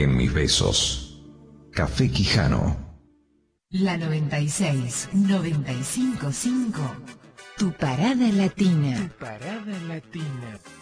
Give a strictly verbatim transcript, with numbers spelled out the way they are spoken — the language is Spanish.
en mis besos. Café Quijano. La noventa y seis, noventa y cinco punto cinco. Tu parada latina. Tu parada latina.